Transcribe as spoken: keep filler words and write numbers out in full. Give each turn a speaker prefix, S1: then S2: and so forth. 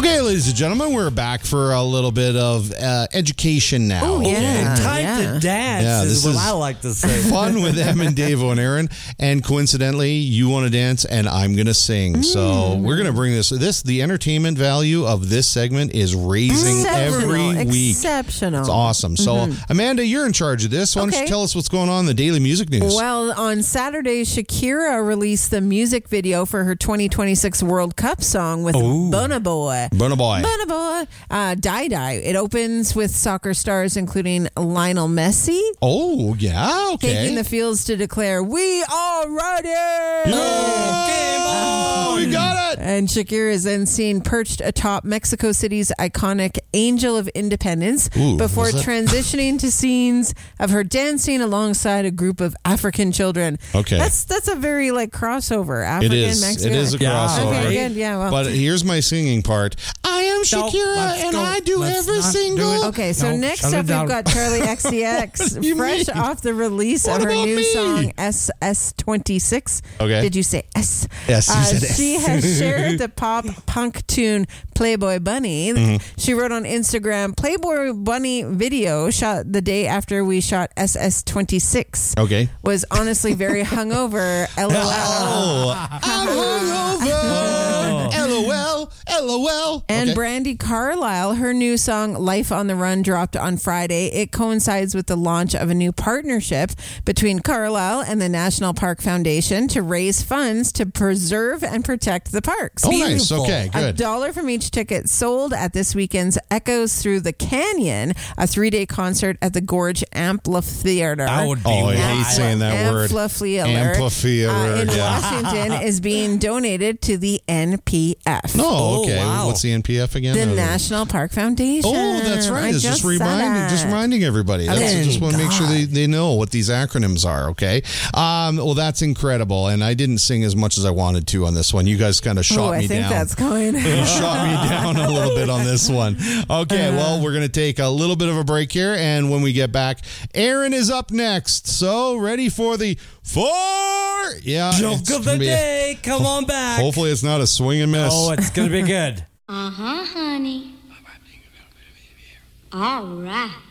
S1: Okay, ladies and gentlemen, we're back for a little bit of uh, education now.
S2: Oh, yeah.
S1: Okay.
S2: Time
S3: yeah.
S2: to dance
S1: Yeah,
S2: is
S1: this
S2: what
S1: is
S2: I like to say.
S1: Fun with Em and Davo and Aaron. And coincidentally, you want to dance and I'm going to sing. Mm. So we're going to bring this. This the entertainment value of this segment is raising every week.
S3: Exceptional.
S1: It's awesome. So, mm-hmm. Amanda, you're in charge of this. Why don't
S3: okay.
S1: you tell us what's going on in the daily music news?
S3: Well, on Saturday, Shakira released the music video for her twenty twenty-six World Cup song with Burna Boy.
S1: Burna Boy.
S3: Burna Boy. Uh, Die Die. It opens with soccer stars including Lionel Messi.
S1: Oh, yeah, okay.
S3: Taking the fields to declare, "We are ready!"
S1: No, game on! We got it!
S3: And Shakira is then seen perched atop Mexico City's iconic Angel of Independence
S1: Ooh,
S3: before transitioning to scenes of her dancing alongside a group of African children.
S1: Okay.
S3: That's that's a very like crossover. African,
S1: it is.
S3: Mexican.
S1: It is a crossover.
S3: Okay, good. Yeah, well.
S1: But here's my singing part. I am Shakira
S2: No,
S1: and
S2: go.
S1: I do
S2: Let's
S1: every
S2: not
S1: single.
S2: do it.
S3: Okay, so
S2: No,
S3: next
S2: shut it
S3: up
S2: down.
S3: we've got Charlie X C X,
S1: you
S3: fresh
S1: mean?
S3: off the release
S1: What
S3: of her
S1: about
S3: new
S1: me?
S3: song S S twenty-six.
S1: Okay.
S3: Did you say S?
S1: Yes, you
S3: Uh,
S1: said S.
S3: she has shared the pop punk tune Playboy Bunny.
S1: Mm-hmm.
S3: She wrote on Instagram, Playboy Bunny video shot the day after we shot S S twenty-six.
S1: Okay.
S3: Was honestly very hungover. LOL.
S1: Oh, I'm hungover. LOL. LOL.
S3: And
S1: Okay.
S3: Brandy Carlisle, her new song Life on the Run dropped on Friday. It coincides with the launch of a new partnership between Carlisle and the National Park Foundation to raise funds to preserve and protect the parks.
S1: Oh, nice.
S2: Beautiful.
S1: Okay,
S3: A
S1: good.
S3: dollar from each ticket sold at this weekend's Echoes Through the Canyon, a three-day concert at the Gorge Amphitheater.
S2: That would be
S1: Oh, I hate
S2: wild.
S1: saying that word.
S3: Amphitheater,
S1: Amphitheater,
S3: uh, in
S1: yeah.
S3: Washington is being donated to the N P F.
S1: Oh, okay.
S2: Oh, wow.
S1: What's the N P F again?
S3: The
S1: Uh,
S3: National Park Foundation.
S1: Oh, that's right.
S3: I
S1: It's just,
S3: just said
S1: reminding,
S3: that.
S1: just reminding everybody. That's, I
S3: Okay.
S1: just want to make sure
S2: God.
S1: they, they know what these acronyms are. Okay. Um, well, that's incredible, and I didn't sing as much as I wanted to on this one. You guys kind of shot
S3: Oh, I
S1: me
S3: think
S1: down.
S3: that's going.
S1: You shot me down a little bit on this one. Okay, well, we're going to take a little bit of a break here, and when we get back, Aaron is up next. So, ready for the four? Yeah.
S2: Joke
S1: it's
S2: of the
S1: gonna be a-
S2: day. Come on back.
S1: Hopefully, it's not a swing and miss.
S2: Oh, it's going to be good.
S4: Uh-huh, honey. All right.